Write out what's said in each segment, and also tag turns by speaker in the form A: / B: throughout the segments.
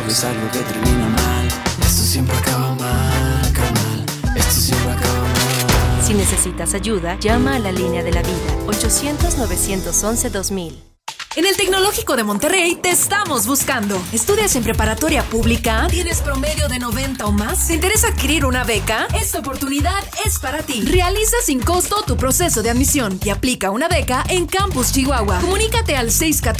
A: es algo que termina mal. Esto siempre acaba mal, carnal. Esto siempre acaba mal.
B: Si necesitas ayuda, llama a la línea de la vida, 800-911-2000.
C: En el Tecnológico de Monterrey te estamos buscando. ¿Estudias en preparatoria pública? ¿Tienes promedio de 90 o más? ¿Te interesa adquirir una beca? Esta oportunidad es para ti. Realiza sin costo tu proceso de admisión y aplica una beca en Campus Chihuahua. Comunícate al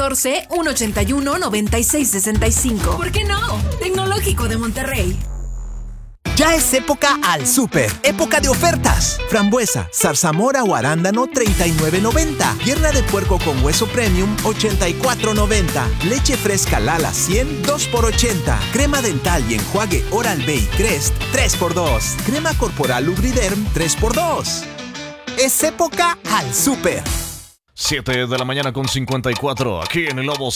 C: 614-181-9665. ¿Por qué no? Tecnológico de Monterrey.
D: Ya es época al súper. Época de ofertas. Frambuesa, zarzamora o arándano, $39.90. Pierna de puerco con hueso premium, $84.90. Leche fresca Lala 100, 2x80. Crema dental y enjuague Oral-B y Crest, 3x2. Crema corporal Lubriderm, 3x2. Es época al súper.
E: 7 de la mañana con 54, aquí en el Lobo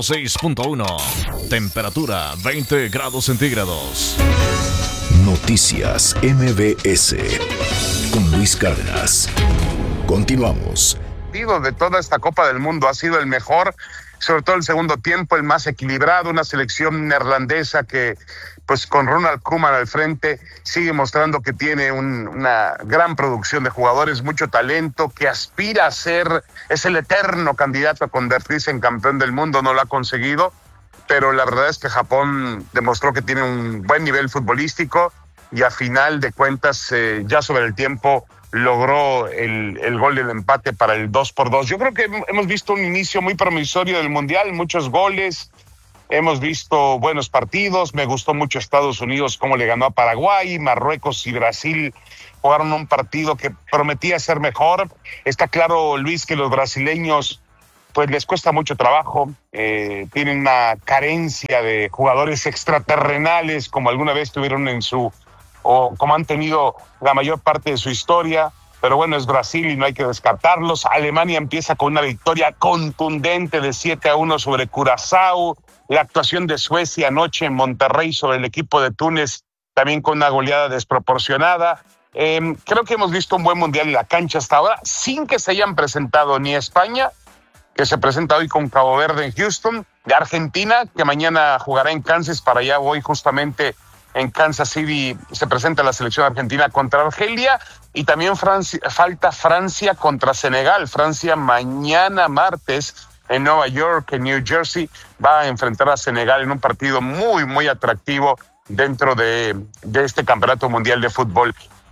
E: 106.1. Temperatura 20 grados centígrados.
F: Noticias MBS con Luis Cárdenas. Continuamos.
G: De toda esta Copa del Mundo ha sido el mejor, sobre todo el segundo tiempo, el más equilibrado, una selección neerlandesa que, pues con Ronald Koeman al frente, sigue mostrando que tiene una gran producción de jugadores, mucho talento, que aspira a ser, es el eterno candidato a convertirse en campeón del mundo, no lo ha conseguido, pero la verdad es que Japón demostró que tiene un buen nivel futbolístico y a final de cuentas, ya sobre el tiempo, logró el gol del empate para el 2-2. Yo creo que hemos visto un inicio muy promisorio del Mundial, muchos goles, hemos visto buenos partidos, me gustó mucho Estados Unidos cómo le ganó a Paraguay, Marruecos y Brasil jugaron un partido que prometía ser mejor. Está claro, Luis, que los brasileños pues les cuesta mucho trabajo, tienen una carencia de jugadores extraterrenales como alguna vez tuvieron o como han tenido la mayor parte de su historia, pero bueno, es Brasil y no hay que descartarlos. Alemania empieza con una victoria contundente de 7-1 sobre Curazao, la actuación de Suecia anoche en Monterrey sobre el equipo de Túnez, también con una goleada desproporcionada. Creo que hemos visto un buen mundial en la cancha hasta ahora, sin que se hayan presentado ni España, que se presenta hoy con Cabo Verde en Houston, de Argentina, que mañana jugará en Kansas, para allá voy justamente en Kansas City, se presenta la selección argentina contra Argelia, y también falta Francia contra Senegal. Francia mañana martes en Nueva York, en New Jersey, va a enfrentar a Senegal en un partido muy, muy atractivo dentro de este campeonato mundial de fútbol.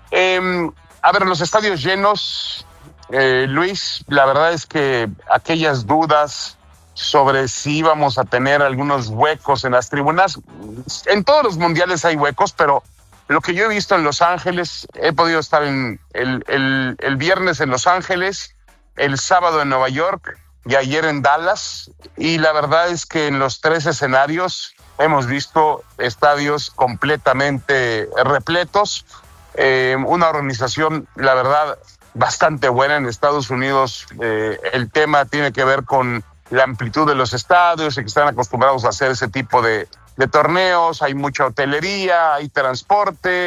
G: A ver, los estadios llenos, Luis, la verdad es que aquellas dudas sobre si íbamos a tener algunos huecos en las tribunas, en todos los mundiales hay huecos, pero lo que yo he visto en Los Ángeles, he podido estar el viernes en Los Ángeles, el sábado en Nueva York y ayer en Dallas, y la verdad es que en los tres escenarios hemos visto estadios completamente repletos, una organización, la verdad, bastante buena en Estados Unidos. El tema tiene que ver con la amplitud de los estadios, y que están acostumbrados a hacer ese tipo de torneos, hay mucha hotelería, hay transporte,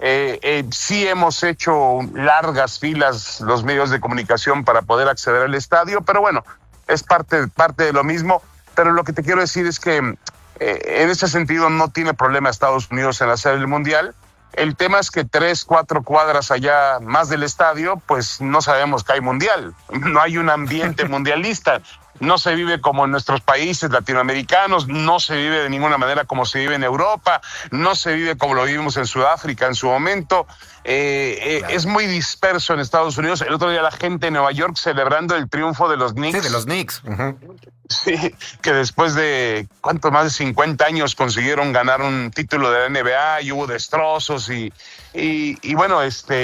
G: sí hemos hecho largas filas los medios de comunicación para poder acceder al estadio, pero bueno, es parte de lo mismo. Pero lo que te quiero decir es que en ese sentido no tiene problema Estados Unidos en hacer el Mundial. El tema es que 3-4 cuadras allá más del estadio, pues no sabemos que hay Mundial, no hay un ambiente mundialista. No se vive como en nuestros países latinoamericanos, no se vive de ninguna manera como se vive en Europa, no se vive como lo vivimos en Sudáfrica en su momento. Claro. Es muy disperso en Estados Unidos. El otro día la gente en Nueva York celebrando el triunfo de los Knicks.
H: Sí, de los Knicks. Uh-huh.
G: Sí, que después de, más de 50 años consiguieron ganar un título de la NBA y hubo destrozos y bueno,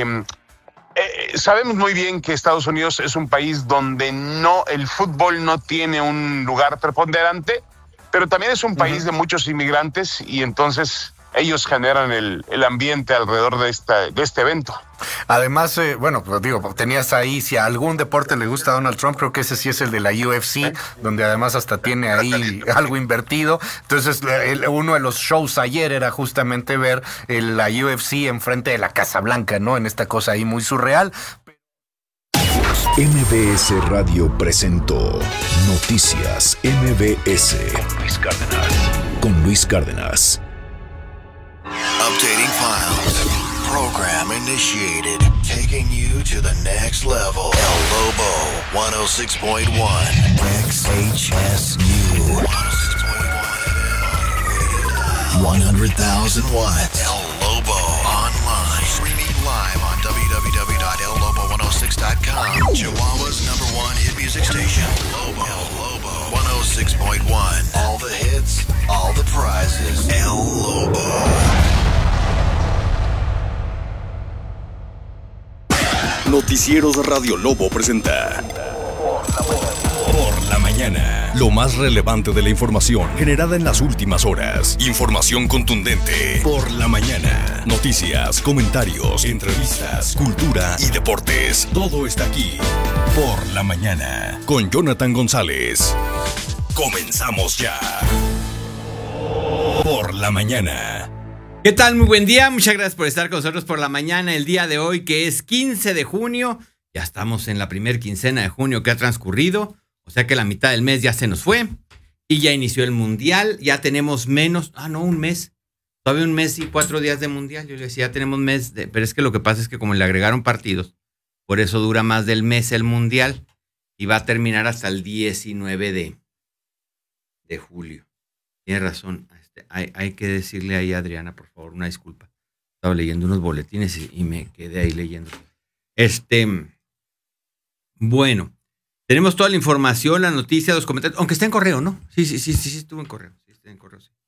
G: sabemos muy bien que Estados Unidos es un país donde el fútbol no tiene un lugar preponderante, pero también es un país de muchos inmigrantes y entonces ellos generan el ambiente alrededor de este evento.
H: Además, bueno, pues digo, tenías ahí, si a algún deporte le gusta a Donald Trump, creo que ese sí es el de la UFC, donde además hasta tiene ahí algo invertido. Entonces, uno de los shows ayer era justamente ver la UFC enfrente de la Casa Blanca, ¿no? En esta cosa ahí muy surreal.
F: MBS Radio presentó Noticias MBS con Luis Cárdenas. con Luis Cárdenas.
I: Updating files. Program initiated. Taking you to the next level. El Lobo 106.1. XHSU 100,000 watts. El Lobo online. Streaming live on www.ellobo106.com. Chihuahua's #1 hit music station. Lobo. El Lobo 106.1. All the hits, all the prizes. El Lobo.
F: Noticieros Radio Lobo presenta Por la Mañana. Lo más relevante de la información generada en las últimas horas. Información contundente. Por la Mañana. Noticias, comentarios, entrevistas, cultura y deportes. Todo está aquí. Por la Mañana. Con Jonathan González. Comenzamos ya. Por la Mañana.
J: ¿Qué tal? Muy buen día. Muchas gracias por estar con nosotros por la mañana. El día de hoy, que es 15 de junio. Ya estamos en la primer quincena de junio que ha transcurrido. O sea que la mitad del mes ya se nos fue. Y ya inició el mundial. Ya tenemos menos. un mes. Todavía un mes y 4 días de mundial. Yo le decía, ya tenemos mes. Pero es que lo que pasa es que como le agregaron partidos, por eso dura más del mes el mundial. Y va a terminar hasta el 19 de julio. Tiene razón. Hay que decirle ahí a Adriana, por favor, una disculpa. Estaba leyendo unos boletines y me quedé ahí leyendo. Bueno, tenemos toda la información, la noticia, los comentarios, aunque está en correo, ¿no? Sí, estuvo en correo. Sí, está en correo, sí.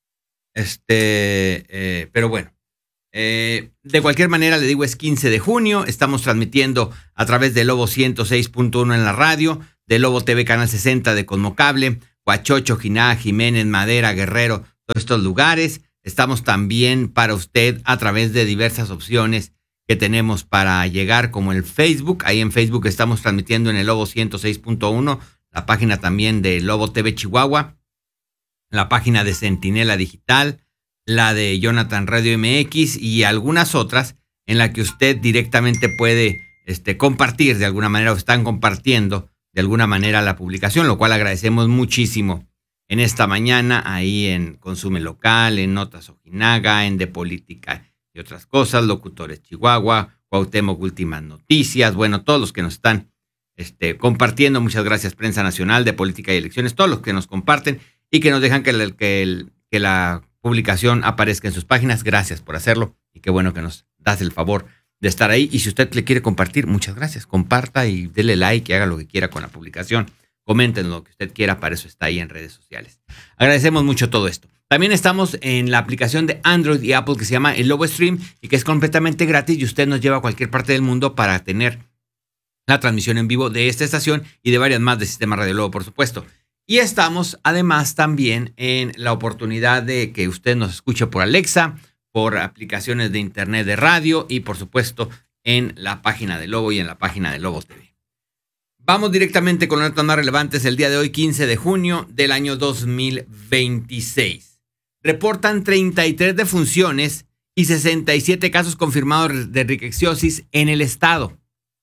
J: Pero bueno, de cualquier manera, le digo, es 15 de junio. Estamos transmitiendo a través de Lobo 106.1 en la radio, de Lobo TV Canal 60 de Cosmocable, Huachocho, Jiná, Jiménez, Madera, Guerrero, todos estos lugares. Estamos también para usted a través de diversas opciones que tenemos para llegar, como el Facebook. Ahí en Facebook estamos transmitiendo en el Lobo 106.1, la página también de Lobo TV Chihuahua, la página de Centinela Digital, la de Jonathan Radio MX y algunas otras en la que usted directamente puede compartir de alguna manera, o están compartiendo de alguna manera la publicación, lo cual agradecemos muchísimo. En esta mañana, ahí en Consume Local, en Notas Ojinaga, en De Política y otras cosas, Locutores Chihuahua, Cuauhtémoc Últimas Noticias, bueno, todos los que nos están compartiendo, muchas gracias, Prensa Nacional de Política y Elecciones, todos los que nos comparten y que nos dejan que la publicación aparezca en sus páginas, gracias por hacerlo y qué bueno que nos das el favor de estar ahí. Y si usted le quiere compartir, muchas gracias, comparta y dele like y haga lo que quiera con la publicación. Comenten lo que usted quiera, para eso está ahí en redes sociales. Agradecemos mucho todo esto. También estamos en la aplicación de Android y Apple que se llama El Lobo Stream y que es completamente gratis y usted nos lleva a cualquier parte del mundo para tener la transmisión en vivo de esta estación y de varias más de Sistema Radio Lobo, por supuesto. Y estamos además también en la oportunidad de que usted nos escuche por Alexa, por aplicaciones de internet de radio y por supuesto en la página de Lobo y en la página de Lobo TV. Vamos directamente con las notas más relevantes el día de hoy, 15 de junio del año 2026. Reportan 33 defunciones y 67 casos confirmados de riqueciosis en el estado.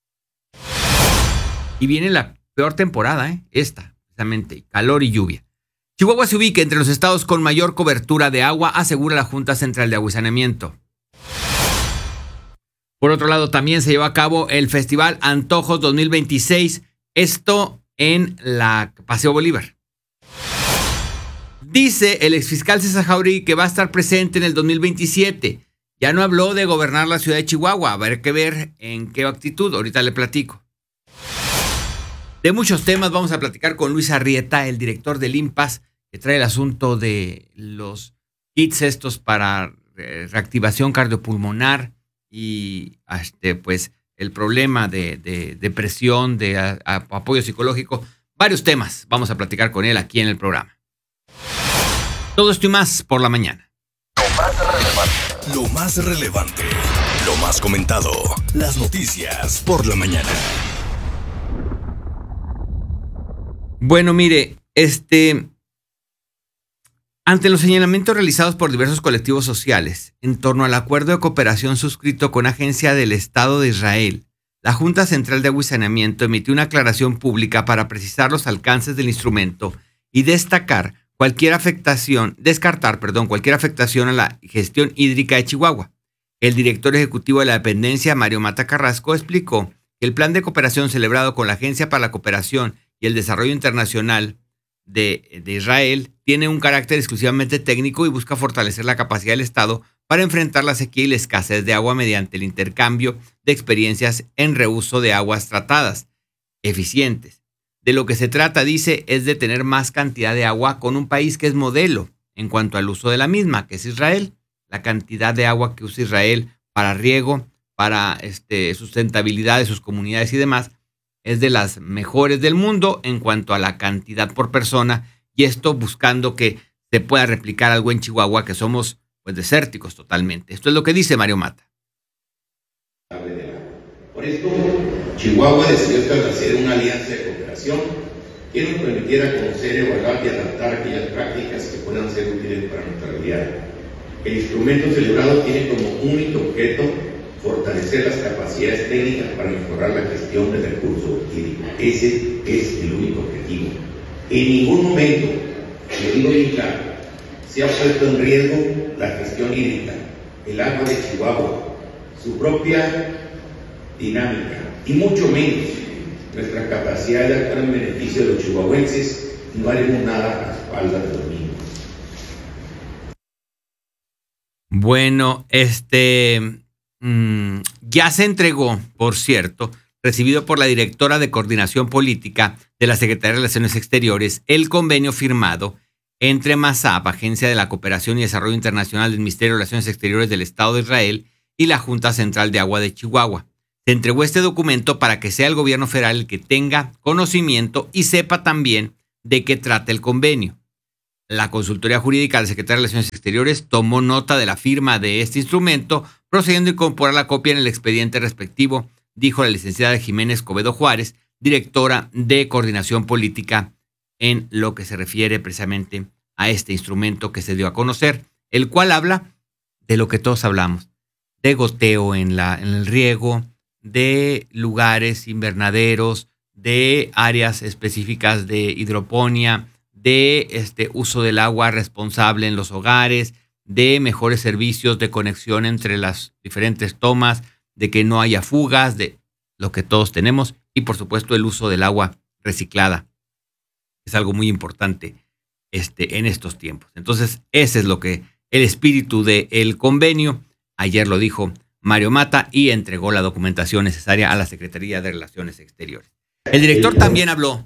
J: Y viene la peor temporada, esta, precisamente, calor y lluvia. Chihuahua se ubica entre los estados con mayor cobertura de agua, asegura la Junta Central de Agua y Saneamiento. Por otro lado, también se llevó a cabo el Festival Antojos 2026, esto en la Paseo Bolívar. Dice el exfiscal César Jauregui que va a estar presente en el 2027. Ya no habló de gobernar la ciudad de Chihuahua, habrá que ver en qué actitud, ahorita le platico. De muchos temas vamos a platicar con Luis Arrieta, el director del IMPAS, que trae el asunto de los kits estos para reactivación cardiopulmonar y pues el problema de depresión, de apoyo psicológico, varios temas vamos a platicar con él aquí en el programa. Todo esto y más por la mañana.
F: Lo más relevante, lo más comentado, las noticias por la mañana.
J: Bueno, mire, ante los señalamientos realizados por diversos colectivos sociales en torno al acuerdo de cooperación suscrito con Agencia del Estado de Israel, la Junta Central de Agua y Saneamiento emitió una aclaración pública para precisar los alcances del instrumento y destacar descartar cualquier afectación a la gestión hídrica de Chihuahua. El director ejecutivo de la dependencia, Mario Mata Carrasco, explicó que el plan de cooperación celebrado con la Agencia para la Cooperación y el Desarrollo Internacional de Israel tiene un carácter exclusivamente técnico y busca fortalecer la capacidad del Estado para enfrentar la sequía y la escasez de agua mediante el intercambio de experiencias en reuso de aguas tratadas eficientes. De lo que se trata, dice, es de tener más cantidad de agua con un país que es modelo en cuanto al uso de la misma, que es Israel. La cantidad de agua que usa Israel para riego, para sustentabilidad de sus comunidades y demás, es de las mejores del mundo en cuanto a la cantidad por persona, y esto buscando que se pueda replicar algo en Chihuahua, que somos pues desérticos totalmente. Esto es lo que dice Mario Mata.
K: Por esto, Chihuahua decidió establecer una alianza de cooperación que nos permitiera conocer, evaluar y adaptar aquellas prácticas que puedan ser útiles para nuestra realidad. El instrumento celebrado tiene como único objeto fortalecer las capacidades técnicas para mejorar la gestión del recurso hídrico. Ese es el único objetivo. En ningún momento, lo digo bien claro, se ha puesto en riesgo la gestión hídrica, el agua de Chihuahua, su propia dinámica, y mucho menos nuestra capacidad de actuar en beneficio de los chihuahuenses, y no haremos nada a espaldas de los mismos.
J: Bueno, ya se entregó, por cierto, recibido por la directora de Coordinación Política de la Secretaría de Relaciones Exteriores, el convenio firmado entre MASAP, Agencia de la Cooperación y Desarrollo Internacional del Ministerio de Relaciones Exteriores del Estado de Israel, y la Junta Central de Agua de Chihuahua. Se entregó este documento para que sea el gobierno federal el que tenga conocimiento y sepa también de qué trata el convenio. La consultoría jurídica de la Secretaría de Relaciones Exteriores tomó nota de la firma de este instrumento, procediendo a incorporar la copia en el expediente respectivo, dijo la licenciada Jiménez Cobedo Juárez, directora de Coordinación Política, en lo que se refiere precisamente a este instrumento que se dio a conocer, el cual habla de lo que todos hablamos, de goteo en el riego, de lugares invernaderos, de áreas específicas de hidroponía, de uso del agua responsable en los hogares, de mejores servicios de conexión entre las diferentes tomas, de que no haya fugas, de lo que todos tenemos, y por supuesto el uso del agua reciclada. Es algo muy importante en estos tiempos. Entonces, ese es lo que el espíritu del convenio. Ayer lo dijo Mario Mata y entregó la documentación necesaria a la Secretaría de Relaciones Exteriores. El director también habló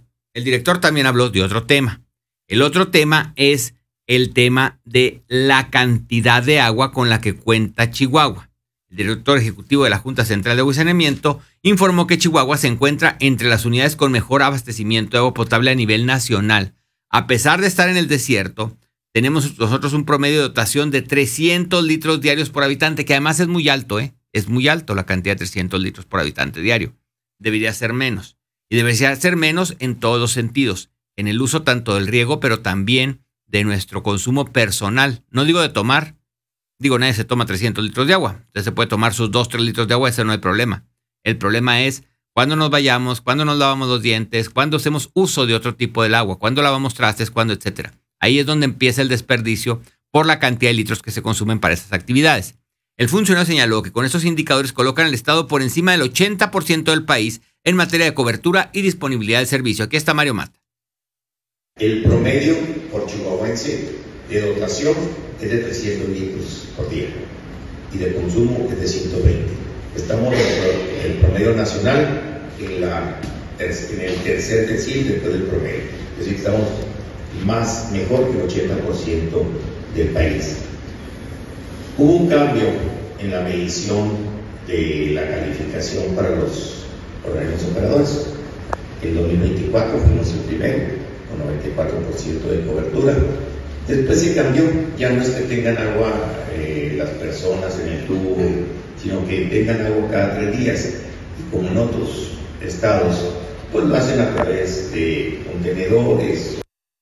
J: de otro tema. El otro tema es el tema de la cantidad de agua con la que cuenta Chihuahua. El director ejecutivo de la Junta Central de Agua y Saneamiento informó que Chihuahua se encuentra entre las unidades con mejor abastecimiento de agua potable a nivel nacional. A pesar de estar en el desierto, tenemos nosotros un promedio de dotación de 300 litros diarios por habitante, que además es muy alto, Es muy alto la cantidad de 300 litros por habitante diario. Debería ser menos. Y debería ser menos en todos los sentidos. En el uso tanto del riego, pero también de nuestro consumo personal. No digo de tomar. Nadie se toma 300 litros de agua. Usted se puede tomar sus 2-3 litros de agua, ese no hay problema. El problema es cuando nos vayamos, cuando nos lavamos los dientes, cuando hacemos uso de otro tipo del agua, cuando lavamos trastes, cuando, etcétera. Ahí es donde empieza el desperdicio por la cantidad de litros que se consumen para esas actividades. El funcionario señaló que con estos indicadores colocan al Estado por encima del 80% del país en materia de cobertura y disponibilidad del servicio. Aquí está Mario Mata.
K: El promedio por chihuahuense de dotación es de 300 litros por día y de consumo es de 120. Estamos en el promedio nacional en el tercer decil después del promedio. Es decir, estamos mejor que el 80% del país. Hubo un cambio en la medición de la calificación para los organismos operadores. En 2024 fuimos el primero, con 94% de cobertura. Después se cambió, ya no es que tengan agua las personas en el tubo, sino que tengan agua cada 3 días. Y como en otros estados, pues lo hacen a través de contenedores.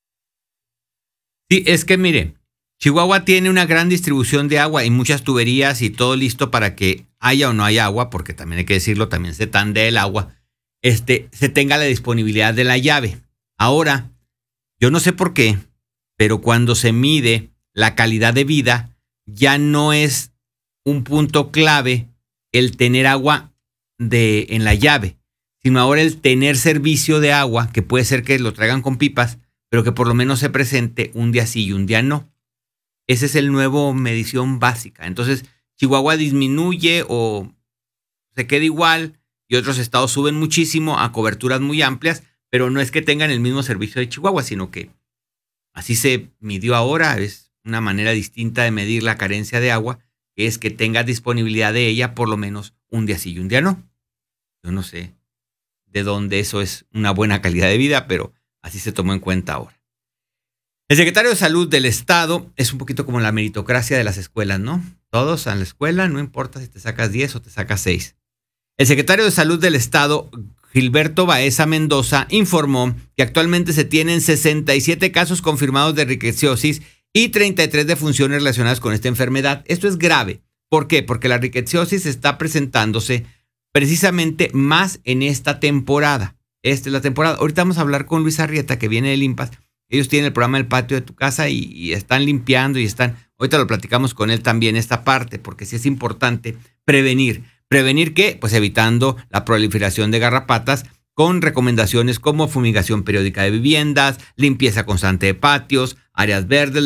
J: Sí, es que mire, Chihuahua tiene una gran distribución de agua y muchas tuberías y todo listo para que haya o no haya agua, porque también hay que decirlo, también se tandea el agua, se tenga la disponibilidad de la llave. Ahora, yo no sé por qué, pero cuando se mide la calidad de vida, ya no es un punto clave el tener agua en la llave, sino ahora el tener servicio de agua, que puede ser que lo traigan con pipas, pero que por lo menos se presente un día sí y un día no. Ese es el nuevo medición básica. Entonces, Chihuahua disminuye o se queda igual y otros estados suben muchísimo a coberturas muy amplias, pero no es que tengan el mismo servicio de Chihuahua, sino que así se midió ahora. Es una manera distinta de medir la carencia de agua, que es que tenga disponibilidad de ella por lo menos un día sí y un día no. Yo no sé de dónde eso es una buena calidad de vida, pero así se tomó en cuenta ahora. El secretario de Salud del Estado es un poquito como la meritocracia de las escuelas, ¿no? Todos a la escuela, no importa si te sacas 10 o te sacas 6. El secretario de Salud del Estado, Gilberto Baeza Mendoza, informó que actualmente se tienen 67 casos confirmados de riqueciosis y 33 defunciones relacionadas con esta enfermedad. Esto es grave. ¿Por qué? Porque la riqueciosis está presentándose precisamente más en esta temporada. Esta es la temporada. Ahorita vamos a hablar con Luis Arrieta, que viene del IMPAS. Ellos tienen el programa del patio de tu casa y están limpiando y están... Ahorita lo platicamos con él también esta parte, porque sí es importante prevenir. ¿Prevenir qué? Pues evitando la proliferación de garrapatas con recomendaciones como fumigación periódica de viviendas, limpieza constante de patios, áreas verdes,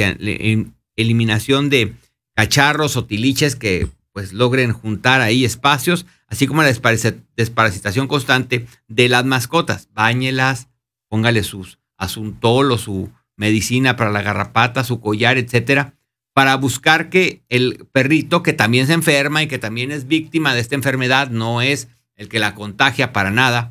J: eliminación de cacharros o tiliches que pues logren juntar ahí espacios, así como la desparasitación constante de las mascotas. Báñelas, póngale su asuntol o su medicina para la garrapata, su collar, etcétera, para buscar que el perrito, que también se enferma y que también es víctima de esta enfermedad, no es el que la contagia para nada,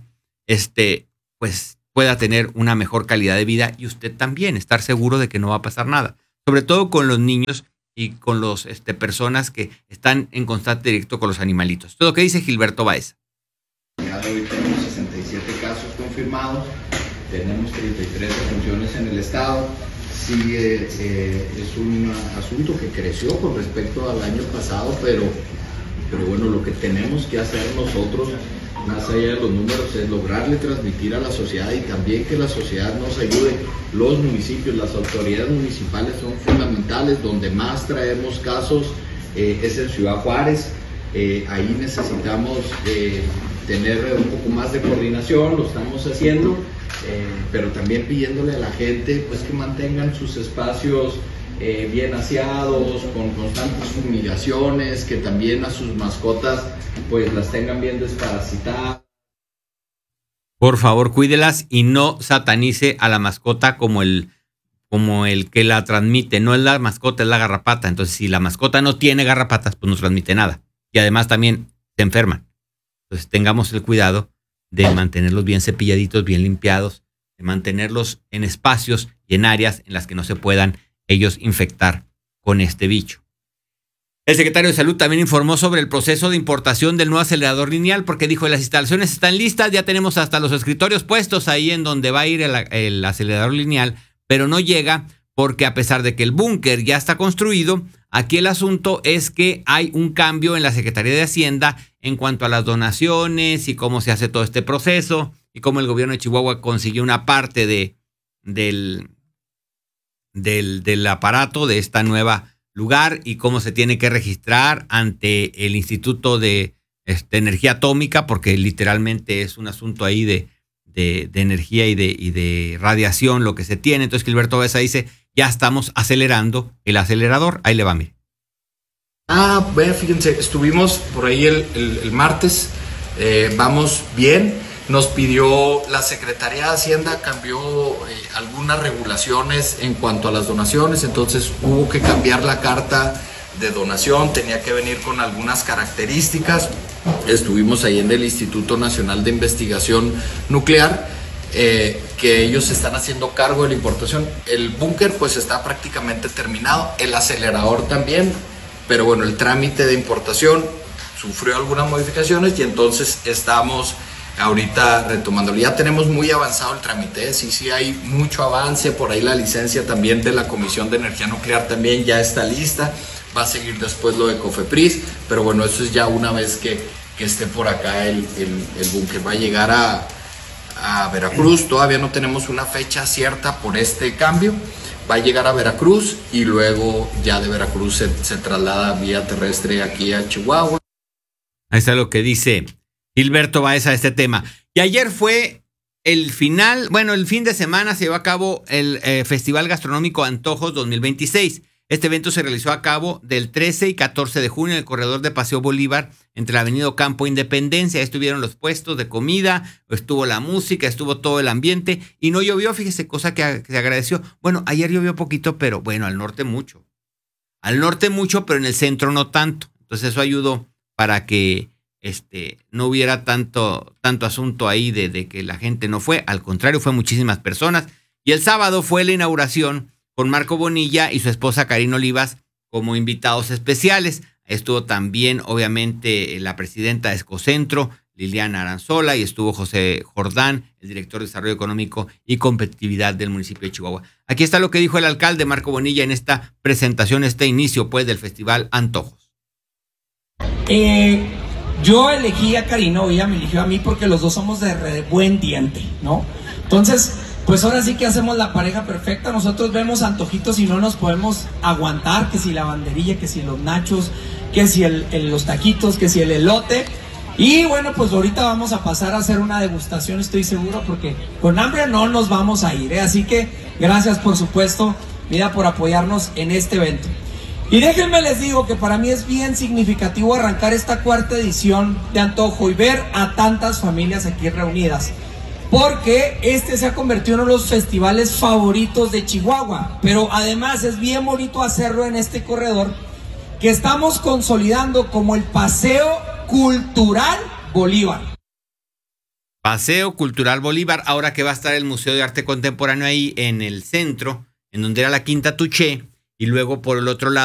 J: pues pueda tener una mejor calidad de vida y usted también estar seguro de que no va a pasar nada. Sobre todo con los niños y con los personas que están en constante directo con los animalitos. Todo lo que dice Gilberto Baeza.
L: Hoy tenemos 67 casos confirmados, tenemos 33 defunciones en el estado. Sí, es un asunto que creció con respecto al año pasado, pero bueno, lo que tenemos que hacer nosotros, más allá de los números, es lograrle transmitir a la sociedad y también que la sociedad nos ayude. Los municipios, las autoridades municipales son fundamentales. Donde más traemos casos es en Ciudad Juárez. Ahí necesitamos tener un poco más de coordinación, lo estamos haciendo, pero también pidiéndole a la gente pues que mantengan sus espacios bien aseados, con constantes fumigaciones, que también a sus mascotas pues las tengan bien desparasitadas.
J: Por favor, cuídelas y no satanice a la mascota como el que la transmite. No es la mascota, es la garrapata. Entonces, si la mascota no tiene garrapatas, pues no transmite nada. Y además también se enferman. Entonces, tengamos el cuidado de mantenerlos bien cepilladitos, bien limpiados, de mantenerlos en espacios y en áreas en las que no se puedan ellos infectar con este bicho. El secretario de Salud también informó sobre el proceso de importación del nuevo acelerador lineal, porque dijo, las instalaciones están listas, ya tenemos hasta los escritorios puestos ahí en donde va a ir el acelerador lineal, pero no llega porque a pesar de que el búnker ya está construido, aquí el asunto es que hay un cambio en la Secretaría de Hacienda en cuanto a las donaciones y cómo se hace todo este proceso y cómo el gobierno de Chihuahua consiguió una parte del aparato de esta nueva lugar y cómo se tiene que registrar ante el Instituto de Energía Atómica, porque literalmente es un asunto ahí de energía y de radiación lo que se tiene. Entonces Gilberto Baeza dice, ya estamos acelerando el acelerador. Ahí le va, mire.
L: Bueno, fíjense, estuvimos por ahí el martes, vamos bien. Nos pidió la Secretaría de Hacienda, cambió algunas regulaciones en cuanto a las donaciones, entonces hubo que cambiar la carta de donación, tenía que venir con algunas características. Estuvimos ahí en el Instituto Nacional de Investigación Nuclear, que ellos están haciendo cargo de la importación. El búnker pues está prácticamente terminado, el acelerador también, pero bueno, el trámite de importación sufrió algunas modificaciones y entonces estamos ahorita retomándolo. Ya tenemos muy avanzado el trámite, sí hay mucho avance. Por ahí la licencia también de la Comisión de Energía Nuclear también ya está lista. Va a seguir después lo de COFEPRIS, pero bueno, eso es ya una vez que esté por acá el búnker. Va a llegar a Veracruz. Todavía no tenemos una fecha cierta por este cambio, va a llegar a Veracruz y luego ya de Veracruz se traslada vía terrestre aquí a Chihuahua.
J: Ahí está lo que dice Gilberto Baeza de este tema. Y ayer fue el final, el fin de semana se llevó a cabo el Festival Gastronómico Antojos 2026. Este evento se realizó a cabo del 13 y 14 de junio en el corredor de Paseo Bolívar entre la Avenida Ocampo e Independencia. Estuvieron los puestos de comida, estuvo la música, estuvo todo el ambiente y no llovió, fíjese, cosa que se agradeció. Bueno, ayer llovió poquito, pero bueno, al norte mucho. Al norte mucho, pero en el centro no tanto. Entonces eso ayudó para que no hubiera tanto asunto ahí de que la gente no fue. Al contrario, fue muchísimas personas. Y el sábado fue la inauguración con Marco Bonilla y su esposa Karina Olivas como invitados especiales. Estuvo también, obviamente, la presidenta de Escocentro, Liliana Aranzola, y estuvo José Jordán, el director de Desarrollo Económico y Competitividad del municipio de Chihuahua. Aquí está lo que dijo el alcalde Marco Bonilla en esta presentación, este inicio, pues, del Festival Antojos.
M: Yo elegí a Karina, o ella me eligió a mí porque los dos somos de buen diente, ¿no? Entonces, pues ahora sí que hacemos la pareja perfecta. Nosotros vemos antojitos y no nos podemos aguantar, que si la banderilla, que si los nachos, que si los taquitos, que si el elote. Y bueno, pues ahorita vamos a pasar a hacer una degustación, estoy seguro, porque con hambre no nos vamos a ir, ¿eh? Así que gracias, por supuesto, mira, por apoyarnos en este evento. Y déjenme les digo que para mí es bien significativo arrancar esta cuarta edición de Antojo y ver a tantas familias aquí reunidas, porque se ha convertido en uno de los festivales favoritos de Chihuahua, pero además es bien bonito hacerlo en este corredor que estamos consolidando como el Paseo Cultural Bolívar.
J: Paseo Cultural Bolívar, ahora que va a estar el Museo de Arte Contemporáneo ahí en el centro, en donde era la Quinta Tuché, y luego por el otro lado